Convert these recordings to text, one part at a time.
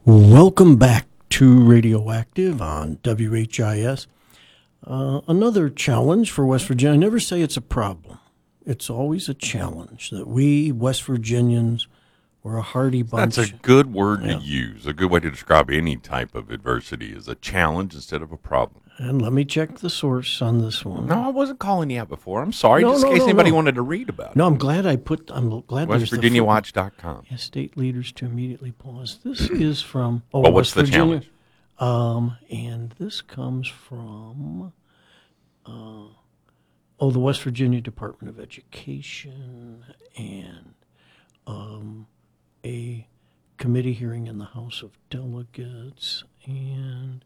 Welcome back to Radioactive on WHIS. Another challenge for West Virginia. I never say it's a problem. It's always a challenge that we West Virginians, we're a hardy bunch. That's a good word to use. A good way to describe any type of adversity is a challenge instead of a problem. And let me check the source on this one. No, I wasn't calling you out before. I'm sorry. Just in case anybody wanted to read about it. No, I'm glad WestVirginiaWatch.com. Yeah, state leaders to immediately pause. This is from What's West the Virginia. challenge? And this comes from the West Virginia Department of Education and a committee hearing in the House of Delegates and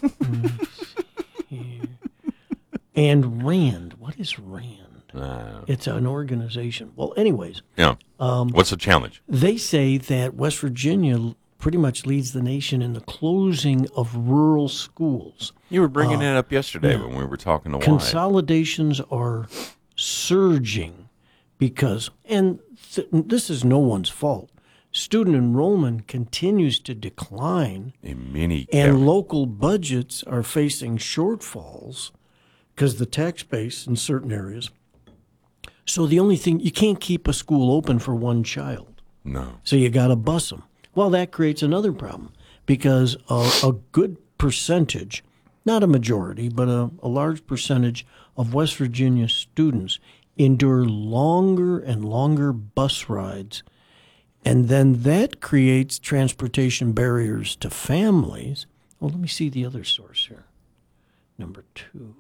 and RAND. What is RAND? It's an organization. Well, anyways. Yeah. What's the challenge? They say that West Virginia pretty much leads the nation in the closing of rural schools. You were bringing it up yesterday when we were talking to Wyatt. Consolidations are surging because, and this is no one's fault, student enrollment continues to decline. In many and counties. local budgets are facing shortfalls because the tax base in certain areas. So the only thing, you can't keep a school open for one child. No. So you got to bus them. Well, that creates another problem because a good percentage, not a majority, but a large percentage of West Virginia students endure longer and longer bus rides. And then that creates transportation barriers to families. Well, let me see the other source here. Number 2.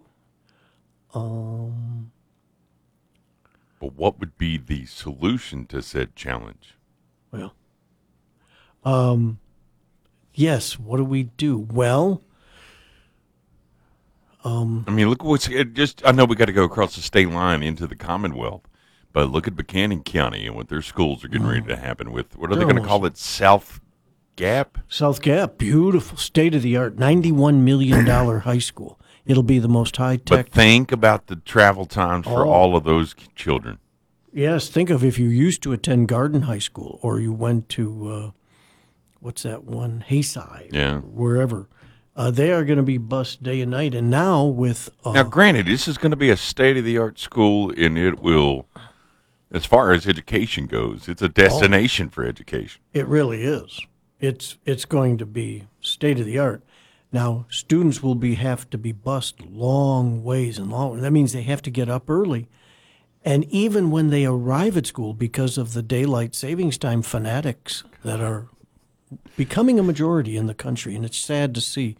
But what would be the solution to said challenge? Well, yes, what do we do? Well, I mean, look what's I know we got to go across the state line into the Commonwealth, but look at Buchanan County and what their schools are getting ready to happen with. What are they going to call it? South Gap? South Gap, beautiful, state-of-the-art, $91 million high school. It'll be the most high-tech. But think about the travel times for all of those children. Yes, think of if you used to attend Garden High School or you went to, what's that one, Hayside, wherever. They are going to be bused day and night. And now with... now, granted, this is going to be a state-of-the-art school, and it will, as far as education goes, it's a destination for education. It really is. It's going to be state-of-the-art. Now, students will have to be bused long ways and long. That means they have to get up early. And even when they arrive at school, because of the daylight savings time fanatics that are becoming a majority in the country, and it's sad to see.